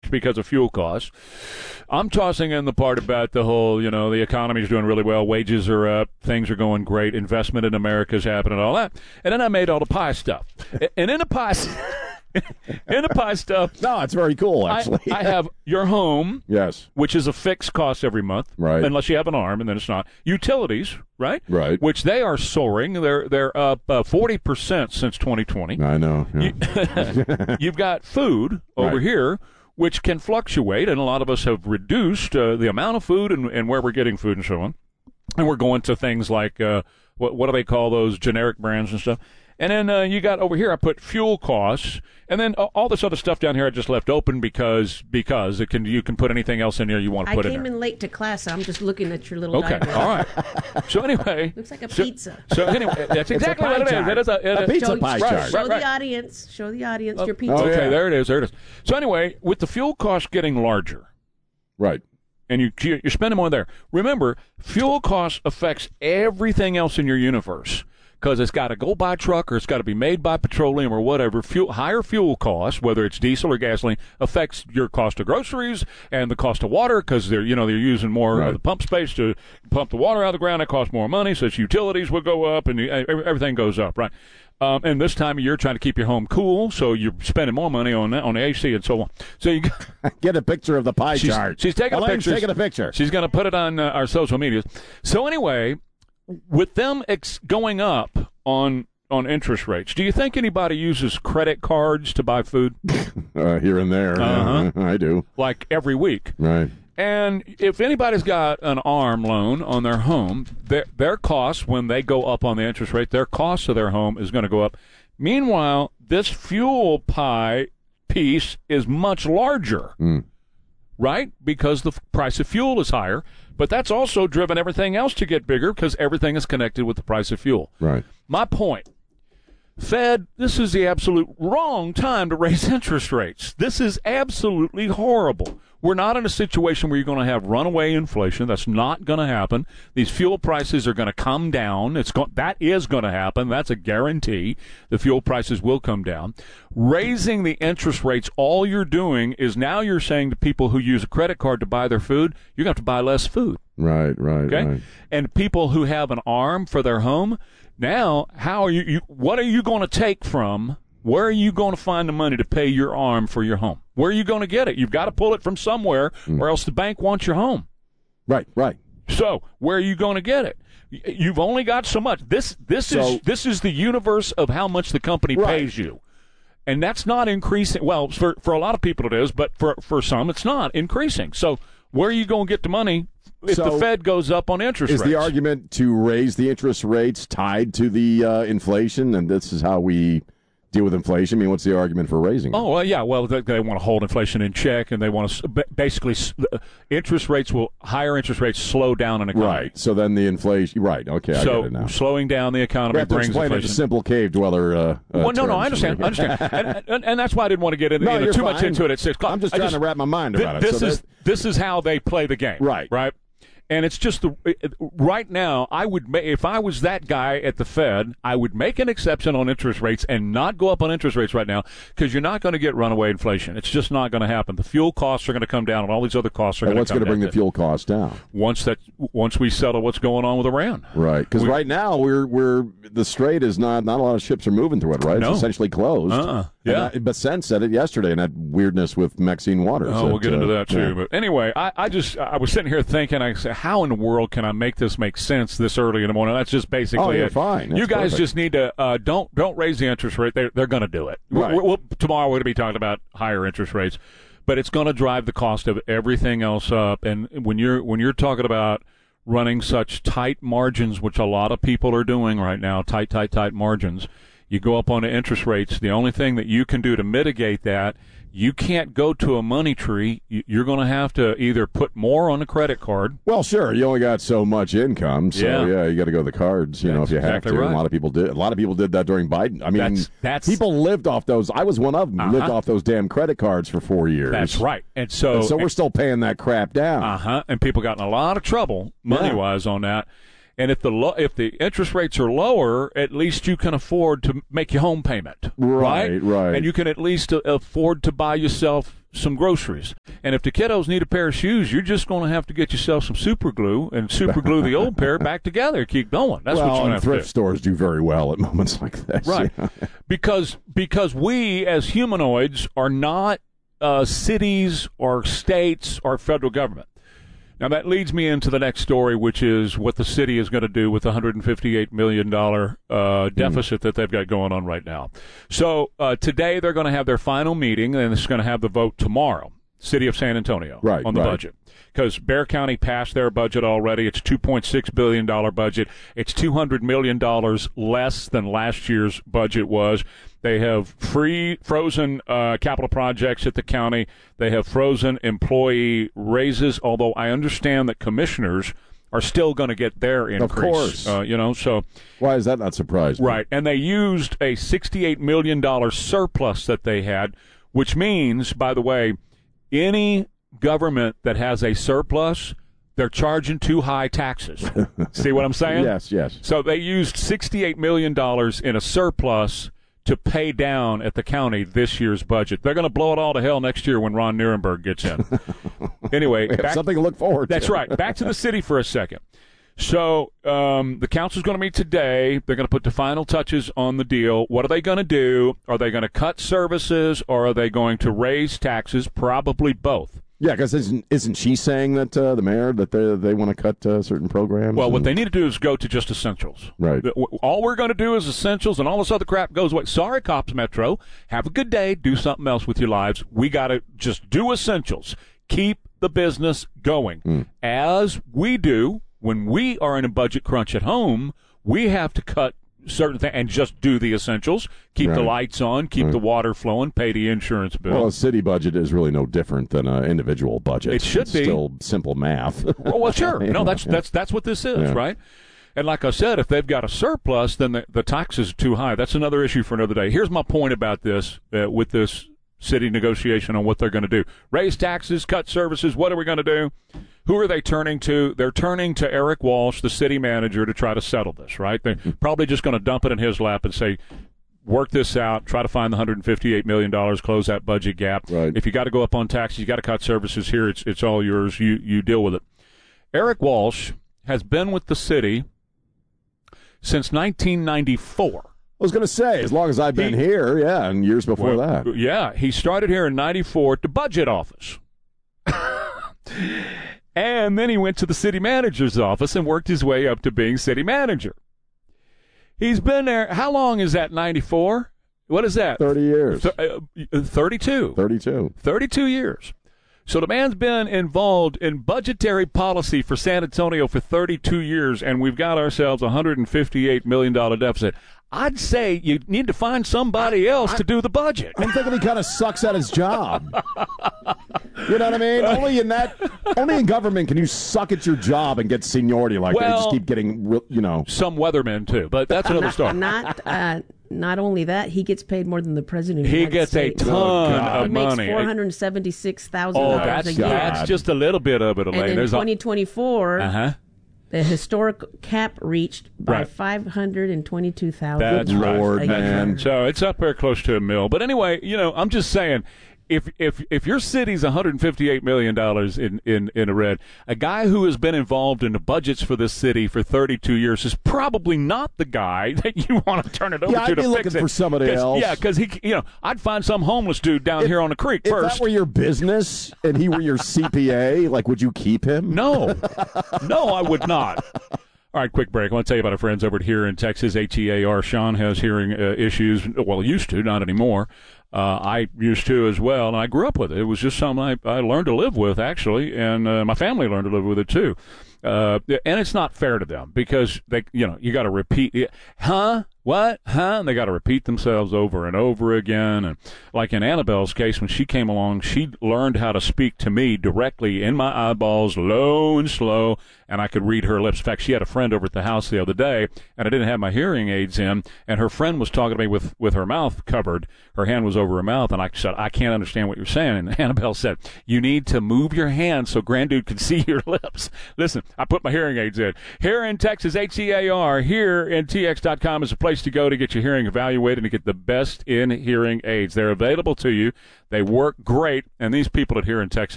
because of fuel costs. I'm tossing in the part about the whole, the economy is doing really well, wages are up, things are going great, investment in America is happening, all that. And then I made all the pie stuff. And in the pie stuff. No, it's very cool, actually. I have your home, yes, which is a fixed cost every month, right? Unless you have an arm, and then it's not. Utilities, right? Right. Which they are soaring. They're up 40% since 2020. I know. Yeah. You've got food over here, which can fluctuate, and a lot of us have reduced the amount of food and where we're getting food and so on. And we're going to things like what do they call those generic brands and stuff. And then you got over here, I put fuel costs, and then all this other stuff down here I just left open because you can put anything else in there you want to put in there. I came in late to class, so I'm just looking at your little diagram. All right. So anyway. Looks like a pizza. So anyway, that's exactly what it is. It is a pizza pie chart. Show the audience your pizza. Okay, there it is. So anyway, with the fuel costs getting larger. Right. And you're spending more there. Remember, fuel costs affects everything else in your universe. Because it's got to go by truck or it's got to be made by petroleum or whatever. Higher fuel costs, whether it's diesel or gasoline, affects your cost of groceries and the cost of water because they're using more of the pump space to pump the water out of the ground. It costs more money, so its utilities will go up and everything goes up, right? And this time of year, trying to keep your home cool, so you're spending more money on the AC and so on. So you get a picture of the pie chart. She's taking a picture. She's going to put it on our social media. So anyway, with them going up on interest rates, do you think anybody uses credit cards to buy food? Here and there. Uh-huh. I do. Like every week. Right. And if anybody's got an ARM loan on their home, their costs, when they go up on the interest rate, their cost of their home is going to go up. Meanwhile, this fuel pie piece is much larger, right? Because the price of fuel is higher. But that's also driven everything else to get bigger because everything is connected with the price of fuel. Right. My point, Fed, this is the absolute wrong time to raise interest rates. This is absolutely horrible. We're not in a situation where you're going to have runaway inflation. That's not going to happen. These fuel prices are going to come down. That is going to happen. That's a guarantee. The fuel prices will come down. Raising the interest rates, all you're doing is now you're saying to people who use a credit card to buy their food, you're going to have to buy less food. Right. Okay? Right. And people who have an ARM for their home, now how are what are you going to take from? Where are you going to find the money to pay your ARM for your home? Where are you going to get it? You've got to pull it from somewhere, or else the bank wants your home. Right. So where are you going to get it? You've only got so much. This is the universe of how much the company pays you, and that's not increasing. Well, for a lot of people it is, but for some it's not increasing. So where are you going to get the money if the Fed goes up on interest rates? Is the argument to raise the interest rates tied to the inflation, and this is how we deal with inflation? I mean, what's the argument for raising it? Oh, well, yeah. Well, they want to hold inflation in check, and they want to basically higher interest rates slow down an economy. Right. So then the inflation. Right. Okay. I get it now. Slowing down the economy brings inflation. It to simple cave dweller. Well, no, I understand. and that's why I didn't want to get too much into it at 6 o'clock. I'm just trying to wrap my mind around it. This is how they play the game. Right. Right. And it's just right now, if I was that guy at the Fed, I would make an exception on interest rates and not go up on interest rates right now because you're not going to get runaway inflation. It's just not going to happen. The fuel costs are going to come down, and all these other costs are going to come down. What's going to bring the fuel costs down? Once we settle what's going on with Iran. Right. Because right now we're the Strait is not a lot of ships are moving through it. Right. No. It's essentially closed. Yeah. But Sen said it yesterday, and that weirdness with Maxine Waters. Oh, we'll get into that too. Yeah. But anyway, I was sitting here thinking, I said, how in the world can I make this make sense this early in the morning? That's just basically you're it. Fine. That's you guys perfect. Just need to don't raise the interest rate. They're going to do it. Right. Tomorrow we're going to be talking about higher interest rates, but it's going to drive the cost of everything else up. And when you're talking about running such tight margins, which a lot of people are doing right now, tight margins, you go up on the interest rates. The only thing that you can do to mitigate that, you can't go to a money tree. You're going to have to either put more on a credit card. Well, sure. You only got so much income, so you got to go to the cards. You know, if you have to. Right. A lot of people did. A lot of people did that during Biden. I mean, people lived off those. I was one of them. Lived off those damn credit cards for 4 years. That's right. And so we're still paying that crap down. And people got in a lot of trouble money wise on that. And if the interest rates are lower, at least you can afford to make your home payment. Right. And you can at least afford to buy yourself some groceries. And if the kiddos need a pair of shoes, you're just going to have to get yourself some super glue and super glue the old pair back together. Keep going. That's what you're going to have to do. Thrift stores do very well at moments like this. Right. Because we as humanoids are not cities or states or federal government. Now, that leads me into the next story, which is what the city is going to do with the $158 million deficit that they've got going on right now. So today they're going to have their final meeting, and it's going to have the vote tomorrow, City of San Antonio, on the budget. Because Bexar County passed their budget already. It's a $2.6 billion budget. It's $200 million less than last year's budget was. They have frozen capital projects at the county. They have frozen employee raises, although I understand that commissioners are still going to get their increase. Of course. So why is that not surprising? Right. And they used a $68 million surplus that they had, which means, by the way, any government that has a surplus, they're charging too high taxes. See what I'm saying? Yes. So they used $68 million in a surplus to pay down at the county this year's budget. They're going to blow it all to hell next year when Ron Nirenberg gets in. Anyway, we have something to look forward to. That's right. Back to the city for a second. So the council's going to meet today. They're going to put the final touches on the deal. What are they going to do? Are they going to cut services, or are they going to raise taxes? Probably both. Yeah, because isn't she saying that the mayor that they want to cut certain programs? Well, what they need to do is go to just essentials. Right. All we're going to do is essentials, and all this other crap goes away. Sorry, Cops Metro. Have a good day. Do something else with your lives. We got to just do essentials. Keep the business going. As we do when we are in a budget crunch at home, we have to cut certain things and just do the essentials, keep the lights on, keep the water flowing, pay the insurance bill. Well, a city budget is really no different than an individual budget. It should be. Still simple math. Well, sure. No, that's what this is, right? And like I said, if they've got a surplus, then the taxes are too high. That's another issue for another day. Here's my point about this with this city negotiation on what they're going to do. Raise taxes, cut services. What are we going to do? Who are they turning to? They're turning to Eric Walsh, the city manager, to try to settle this, right? They're probably just going to dump it in his lap and say, work this out, try to find the $158 million, close that budget gap. Right. If you got to go up on taxes, you got to cut services here, it's all yours. You deal with it. Eric Walsh has been with the city since 1994. I was going to say, as long as I've been here, and years before that. Yeah, he started here in 94 at the budget office. And then he went to the city manager's office and worked his way up to being city manager. He's been there. How long is that, 94? What is that? 30 years. 32. 32. 32 years. So the man's been involved in budgetary policy for San Antonio for 32 years, and we've got ourselves a $158 million deficit. I'd say you need to find somebody else to do the budget. I'm thinking he kind of sucks at his job. You know what I mean? Only in government can you suck at your job and get seniority like that. You just keep getting, Some weathermen, too, but that's another story. Not only that, he gets paid more than the president of the United States. He gets a ton of money. He makes $476,000 a year. That's just a little bit of it, Elaine. And in 2024... The historic cap reached by 522,000. That's right. Lord, man. So it's up there close to $1 million. But anyway, I'm just saying, if your city's $158 million in the red, a guy who has been involved in the budgets for this city for 32 years is probably not the guy that you want to turn it over to I'd be looking for somebody else. Yeah, because I'd find some homeless dude down here on the creek if first. If that were your business and he were your CPA, would you keep him? No, I would not. All right, quick break. I want to tell you about our friends over here in Texas, HEAR. Sean has hearing issues. Well, used to, not anymore. I used to as well, and I grew up with it. It was just something I learned to live with, actually, and my family learned to live with it, too. And it's not fair to them because you got to repeat, what, and they got to repeat themselves over and over again. And like in Annabelle's case, when she came along, she learned how to speak to me directly in my eyeballs, low and slow, and I could read her lips. In fact, she had a friend over at the house the other day, and I didn't have my hearing aids in, and her friend was talking to me with her mouth covered. Her hand was over her mouth, and I said, I can't understand what you're saying. And Annabelle said, you need to move your hand so Grandude can see your lips. Listen, I put my hearing aids in. Here in Texas, HEAR, here in TX.com is a place place to go to get your hearing evaluated and to get the best in hearing aids. They're available to you. They work great, and these people at Here in Texas